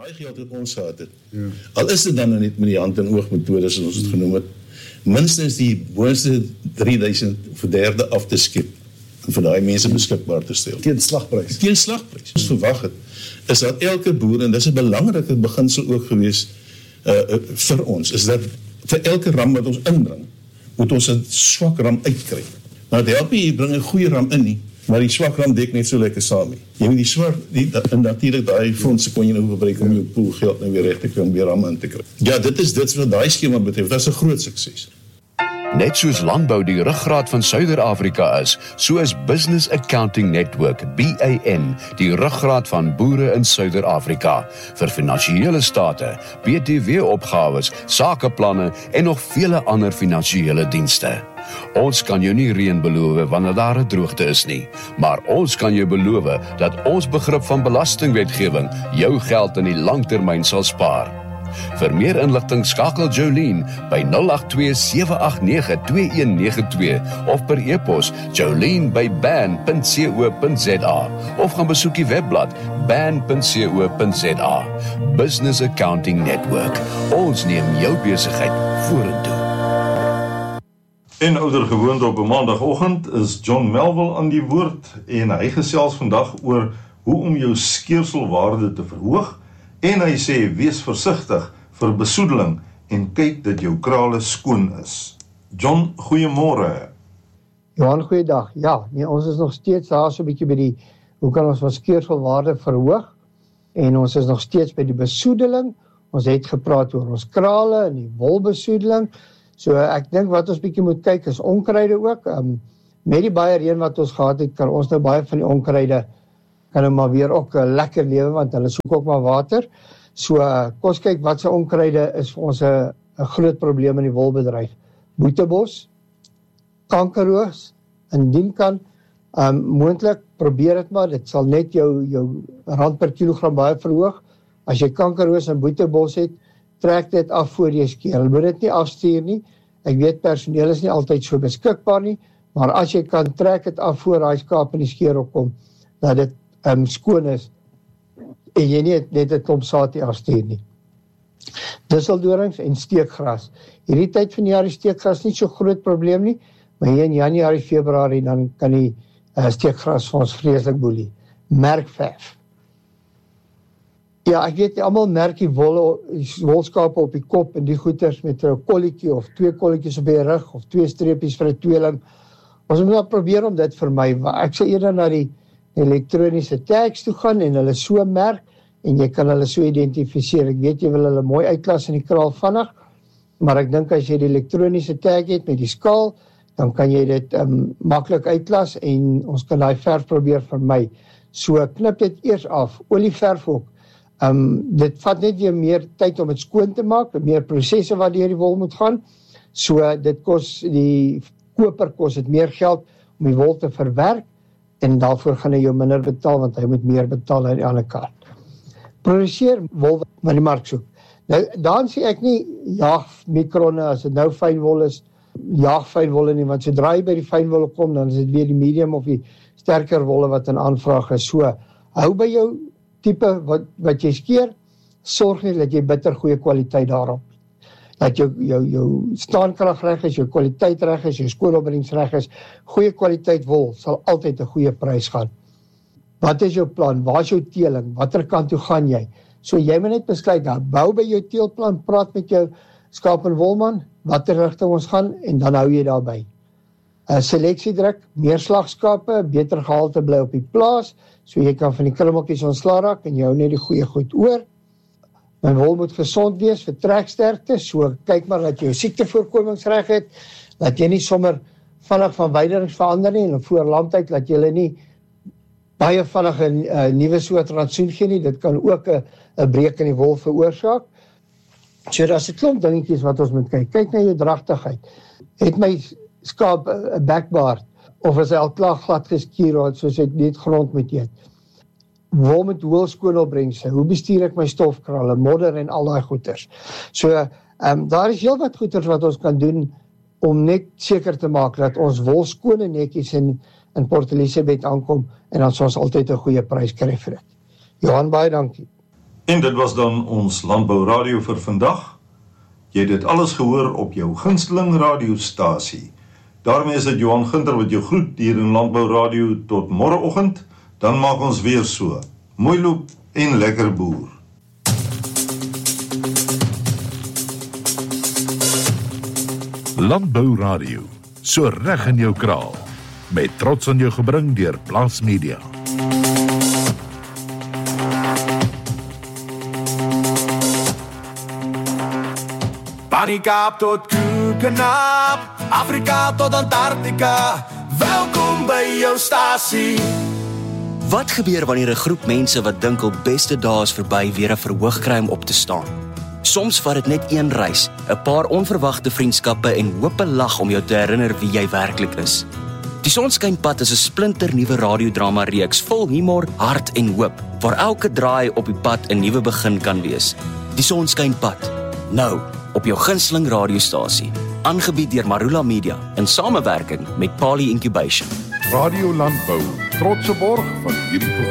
daai geld wat ons gehad het, al is dit dan net met die hand en oog metodes, soos ons het genoem het, minstens die boonste 3000 of 1/3 af te skep, en vir daai mense beskikbaar te stel. Teen slagprys. Teen slagprys. Ons verwag het, is dat elke boer, en dis 'n belangrike beginsel ook gewees vir ons, is dat vir elke ram wat ons inbring, moet ons 'n swak ram uitkry. Nou, dit help nie, jy bring 'n goeie ram in nie, maar die swak ram dek net so lekker saam nie. Jy moet die swak, en natuurlijk daai fondse kon jy nou gebruik om jou poolgeld nou weer recht te kry, om weer ram in te kry. Ja, dit is wat daai skema betref, dat is 'n groot sukses. Net soos landbou die ruggraat van Suider-Afrika is, so is Business Accounting Network, BAN, die ruggraat van boere in Suider-Afrika, vir finansiële state, BTW-opgawes, sakeplanne en nog vele ander finansiële dienste. Ons kan jou nie reën beloof wanneer daar 'n droogte is nie, maar ons kan jou beloof dat ons begrip van belastingwetgewing jou geld in die langtermyn sal spaar. Vir meer inligting skakel Jolene by 082-789-2192 of per e-pos jolene@ban.co.za of gaan besoek die webblad ban.co.za. Business Accounting Network. Ons neem jou besigheid vorentoe. En oudergewoonte op 'n maandagooggend is John Melville aan die woord en hy gesels vandag oor hoe om jou skeerselwaarde te verhoog en hy sê wees versigtig vir besoedeling en kyk dat jou krale skoon is. John, goeiemôre. Johan, goeiedag. Ja, nee, ons is nog steeds daar so 'n bietjie by die hoe kan ons ons skeerselwaarde verhoog en ons is nog steeds by die besoedeling. Ons het gepraat oor ons krale en die wolbesoedeling. So ek dink wat ons bietjie moet kyk is onkruide ook. Met die baie reën wat ons gehad het, kan ons nou baie van die onkruide kan nou maar weer ook lekker lewe, want hulle soek ook maar water. So kom ons kyk wat se onkruide is vir ons 'n groot probleem in die wolbedryf. Boetebos, kankerroos, indien kan, moontlik probeer dit maar, dit sal net jou rand per kilogram baie verhoog. As jy kankerroos en boetebos het, trek dit af voor jy skeer. Hulle moet dit nie afstuur nie. Ek weet personeel is nie altyd so beskikbaar nie, maar as jy kan, trek dit af voor daai skaap in die skeer opkom, dat dit skoon is en jy nie net 'n klomp saad afstuur nie. Disseldorings en steekgras. Hierdie tyd van die jaar is steekgras nie so groot probleem nie, maar hier in Januarie, Februarie dan kan die steekgras vir ons vreeslik boelie. Merkverf. Ja, ek weet almal merk die wolskape op die kop en die goeters met 'n kolletjie of 2 kolletjies op die rug of 2 streepies vir 'n tweeling. Ons moet maar probeer om dit vermy. Ek sal eerder na die elektroniese tags toe gaan en hulle so merk en jy kan hulle so identifiseer. Ek weet jy wil hulle mooi uitklas in die kraal vinnig, maar ek dink as jy die elektroniese tag het met die skaal, dan kan jy dit maklik uitklas en ons kan daai verf probeer vermy. So knip dit eers af. Olieverf ook. Dit vat net weer meer tyd om dit skoon te maak, meer prosesse wat deur die wol moet gaan. So dit kos die koper kos dit meer geld om die wol te verwerk en daarvoor gaan hy jou minder betaal want hy moet meer betaal aan die ander kant. Produseer wol wat die mark soek. Nou dan sê ek nie jaag mikronne as dit nou fynwol is, jaag fynwolle nie, want sodra jy by die fynwolle kom dan is dit weer die medium of die sterker wolle wat in aanvraag is. So hou by jou tipe wat jy skeer, sorg net dat jy bitter goeie kwaliteit daarop. Dat jou staankrag reg is, jou kwaliteit reg is, jou skoonopbrengs reg is, goeie kwaliteit wol sal altyd 'n goeie prys gaan. Wat is jou plan? Waar is jou teeling? Watter kant toe gaan jy? So jy moet net besluit, bou by jou teelplan, praat met jou skaap en wolman, watter rigting ons gaan en dan hou jy daarby. Seleksiedruk, meer slagskape, beter gehalte bly op die plaas, so jy kan van die krummeltjies ontslaa raak en jy hou net die goeie goed oor. My wol moet gesond wees vir treksterkte, so kyk maar dat jy jou siektevoorkomingsreg het, dat jy nie sommer vinnig van weiderings verander nie, en voor landtyd dat jy hulle nie baie vinnig 'n nuwe soort rantsoen gee nie, dit kan ook 'n breek in die wol veroorsaak. So daar's 'n klomp dingetjies wat ons moet kyk. Kyk na jou dragtigheid. Het my skaap 'n backbaard, of is hy al klaar glad geskuur, soos hy net grond moet eet. Wol met hoë skoonopbrengse, hoe bestuur ek my stofkrale, modder en al daai goeters. So, daar is heel wat goeters wat ons kan doen, om net seker te maak, dat ons wol skoon en netjies in Port Elizabeth aankom, en dan sal ons altyd 'n goeie prys kry vir dit. Johan, baie dankie. En dit was dan ons Landbou Radio vir vandag. Jy het dit alles gehoor op jou gunsteling radiostasie. Daarmee is dit Johan Ginter wat jou groet hier in Landbou Radio tot môreoggend. Dan maak ons weer so. Mooi loop en lekker boer. Landbou Radio, so reg in jou kraal. Met trots aan jou gebring deur Plaas Media. Van die Kaap tot Koekenaap, Afrika tot Antarktika, welkom by jou stasie. Wat gebeur wanneer 'n groep mense wat dink hul beste dae is verby weer 'n verhoog kry om op te staan? Soms vat dit net een reis, 'n paar onverwagte vriendskappe en hoop 'n lag om jou te herinner wie jy werklik is. Die Sonskynpad is 'n splinternuwe radiodrama reeks vol humor, hart en hoop, waar elke draai op die pad 'n nuwe begin kan wees. Die Sonskynpad, nou op jou gunsteling radiostasie, aangebied deur Marula Media in samewerking met Pali Incubation. Radio Landbou, trotse borg van hierdie program.